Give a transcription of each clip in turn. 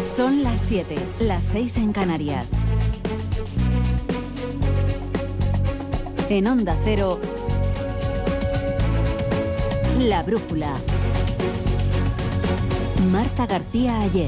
Son las 7, las 6 en Canarias. En Onda Cero, La Brújula. Marta García Ayer.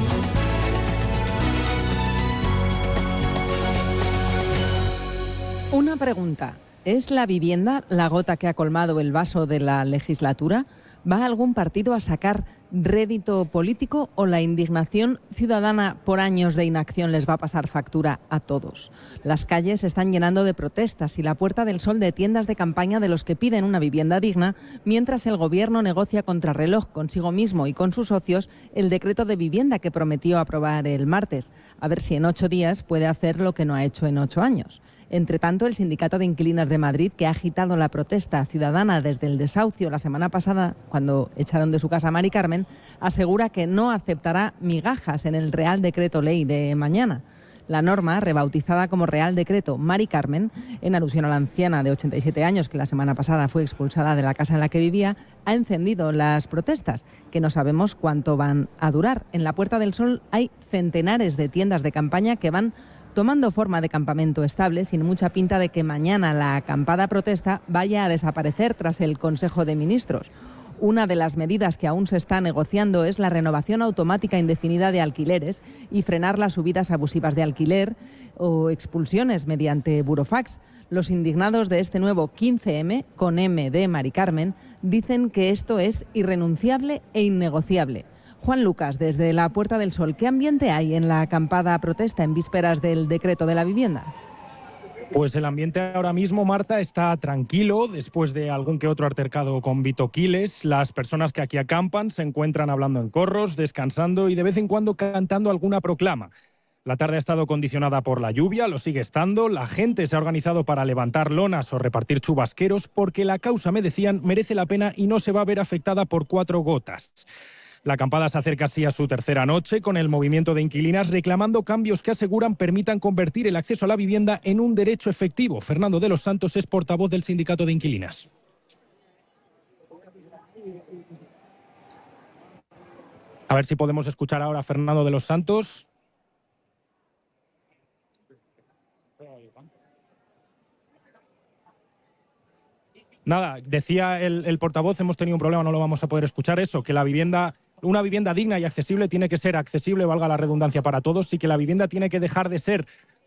Una pregunta. ¿Es la vivienda la gota que ha colmado el vaso de la legislatura? ¿Va algún partido a sacar rédito político o la indignación ciudadana por años de inacción les va a pasar factura a todos? Las calles se están llenando de protestas y la Puerta del Sol de tiendas de campaña de los que piden una vivienda digna, mientras el Gobierno negocia contrarreloj consigo mismo y con sus socios el decreto de vivienda que prometió aprobar el martes. A ver si en 8 días puede hacer lo que no ha hecho en 8 años. Entre tanto, el Sindicato de Inquilinas de Madrid, que ha agitado la protesta ciudadana desde el desahucio la semana pasada, cuando echaron de su casa a Mari Carmen, asegura que no aceptará migajas en el Real Decreto Ley de mañana. La norma, rebautizada como Real Decreto Mari Carmen, en alusión a la anciana de 87 años que la semana pasada fue expulsada de la casa en la que vivía, ha encendido las protestas, que no sabemos cuánto van a durar. En la Puerta del Sol hay centenares de tiendas de campaña que van tomando forma de campamento estable, sin mucha pinta de que mañana la acampada protesta vaya a desaparecer tras el Consejo de Ministros. Una de las medidas que aún se está negociando es la renovación automática indefinida de alquileres y frenar las subidas abusivas de alquiler o expulsiones mediante burofax. Los indignados de este nuevo 15M, con M de Mari Carmen, dicen que esto es irrenunciable e innegociable. Juan Lucas, desde la Puerta del Sol, ¿qué ambiente hay en la acampada protesta en vísperas del decreto de la vivienda? Pues el ambiente ahora mismo, Marta, está tranquilo después de algún que otro altercado con Vito Quiles. Las personas que aquí acampan se encuentran hablando en corros, descansando y de vez en cuando cantando alguna proclama. La tarde ha estado condicionada por la lluvia, lo sigue estando. La gente se ha organizado para levantar lonas o repartir chubasqueros porque la causa, me decían, merece la pena y no se va a ver afectada por 4 gotas. La acampada se acerca así a su tercera noche, con el movimiento de inquilinas reclamando cambios que aseguran permitan convertir el acceso a la vivienda en un derecho efectivo. Fernando de los Santos es portavoz del Sindicato de Inquilinas. A ver si podemos escuchar ahora a Fernando de los Santos. Nada, decía el portavoz, hemos tenido un problema, no lo vamos a poder escuchar eso, que una vivienda digna y accesible tiene que ser accesible, valga la redundancia, para todos, y que la vivienda tiene que dejar de ser,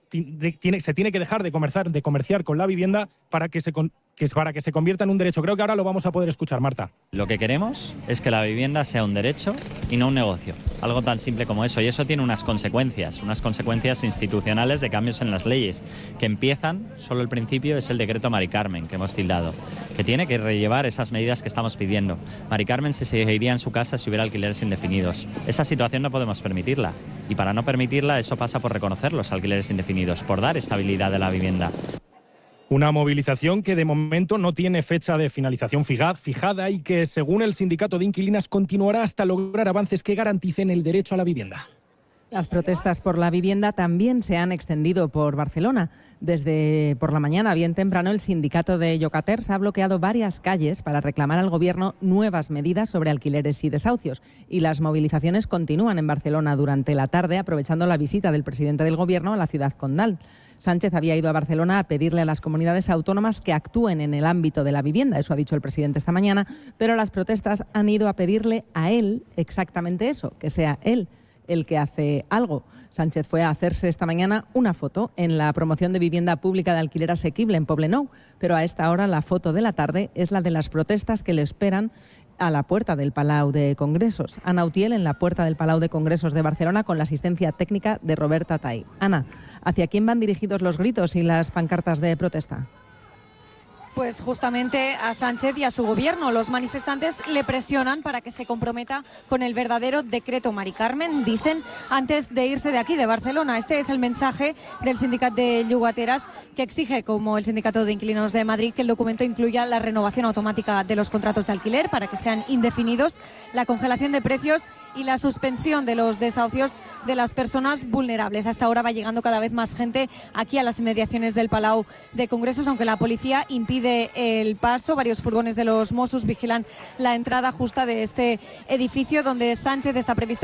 se tiene que dejar de comerciar con la vivienda para que se convierta en un derecho. Creo que ahora lo vamos a poder escuchar, Marta. Lo que queremos es que la vivienda sea un derecho y no un negocio. Algo tan simple como eso. Y eso tiene unas consecuencias institucionales de cambios en las leyes, que empiezan, solo el principio es el decreto Mari Carmen, que hemos tildado, que tiene que rellevar esas medidas que estamos pidiendo. Mari Carmen se seguiría en su casa si hubiera alquileres indefinidos. Esa situación no podemos permitirla. Y para no permitirla, eso pasa por reconocer los alquileres indefinidos, por dar estabilidad a la vivienda. Una movilización que de momento no tiene fecha de finalización fijada y que, según el Sindicato de Inquilinas, continuará hasta lograr avances que garanticen el derecho a la vivienda. Las protestas por la vivienda también se han extendido por Barcelona. Desde por la mañana, bien temprano, el sindicato de Llocaters ha bloqueado varias calles para reclamar al Gobierno nuevas medidas sobre alquileres y desahucios. Y las movilizaciones continúan en Barcelona durante la tarde, aprovechando la visita del presidente del Gobierno a la ciudad condal. Sánchez había ido a Barcelona a pedirle a las comunidades autónomas que actúen en el ámbito de la vivienda. Eso ha dicho el presidente esta mañana, pero las protestas han ido a pedirle a él exactamente eso, que sea él el que hace algo. Sánchez fue a hacerse esta mañana una foto en la promoción de vivienda pública de alquiler asequible en Poblenou, pero a esta hora la foto de la tarde es la de las protestas que le esperan a la puerta del Palau de Congresos. Ana Utiel en la puerta del Palau de Congresos de Barcelona con la asistencia técnica de Roberta Tai. Ana, ¿hacia quién van dirigidos los gritos y las pancartas de protesta? Pues justamente a Sánchez y a su gobierno. Los manifestantes le presionan para que se comprometa con el verdadero decreto Mari Carmen, dicen, antes de irse de aquí, de Barcelona. Este es el mensaje del sindicato de Llogateras, que exige, como el sindicato de inquilinos de Madrid, que el documento incluya la renovación automática de los contratos de alquiler para que sean indefinidos, la congelación de precios y la suspensión de los desahucios de las personas vulnerables. Hasta ahora va llegando cada vez más gente aquí a las inmediaciones del Palau de Congresos, aunque la policía impide el paso. Varios furgones de los Mossos vigilan la entrada justa de este edificio donde Sánchez está previsto